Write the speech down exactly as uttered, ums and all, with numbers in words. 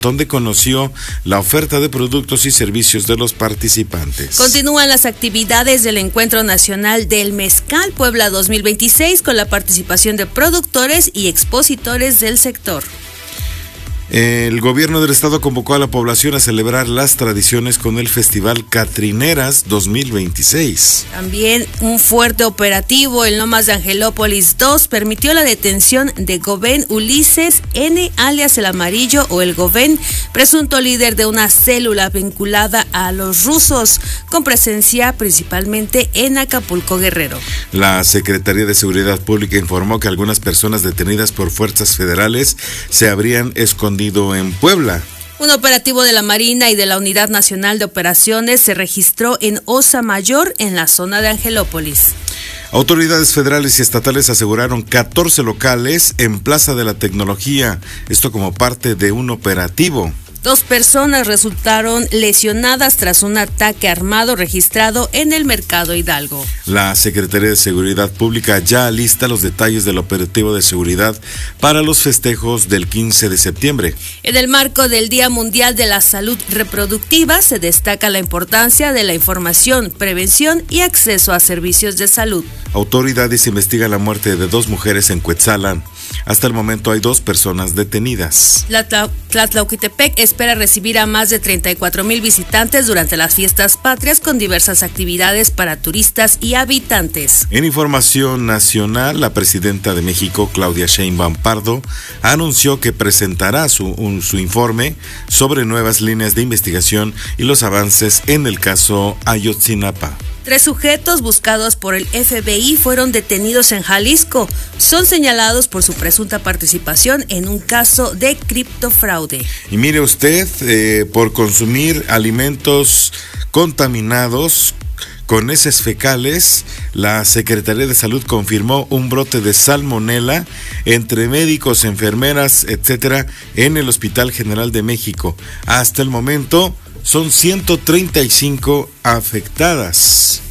donde conoció la oferta de productos y servicios de los participantes. Continúan las actividades del Encuentro Nacional del Mezcal Puebla dos mil veintiséis con la participación de productores y expositores del sector. El gobierno del estado convocó a la población a celebrar las tradiciones con el Festival Catrineras dos mil veintiséis. También un fuerte operativo en Lomas de Angelópolis dos permitió la detención de Goven Ulises N, alias el Amarillo o el Goven, presunto líder de una célula vinculada a los rusos, con presencia principalmente en Acapulco, Guerrero. La Secretaría de Seguridad Pública informó que algunas personas detenidas por fuerzas federales se habrían escondido en Puebla. Un operativo de la Marina y de la Unidad Nacional de Operaciones se registró en Osa Mayor, en la zona de Angelópolis. Autoridades federales y estatales aseguraron catorce locales en Plaza de la Tecnología, esto como parte de un operativo. Dos personas resultaron lesionadas tras un ataque armado registrado en el Mercado Hidalgo. La Secretaría de Seguridad Pública ya alista los detalles del operativo de seguridad para los festejos del quince de septiembre. En el marco del Día Mundial de la Salud Reproductiva se destaca la importancia de la información, prevención y acceso a servicios de salud. Autoridades investigan la muerte de dos mujeres en Cuetzalan. Hasta el momento hay dos personas detenidas. La Tlatlauquitepec espera recibir a más de treinta y cuatro mil visitantes durante las fiestas patrias con diversas actividades para turistas y habitantes. En información nacional, la presidenta de México, Claudia Sheinbaum Pardo, anunció que presentará su, un, su informe sobre nuevas líneas de investigación y los avances en el caso Ayotzinapa. Tres sujetos buscados por el F B I fueron detenidos en Jalisco. Son señalados por su presunta participación en un caso de criptofraude. Y mire usted, eh, por consumir alimentos contaminados con heces fecales, la Secretaría de Salud confirmó un brote de salmonela entre médicos, enfermeras, etcétera, en el Hospital General de México. Hasta el momento son ciento treinta y cinco afectadas.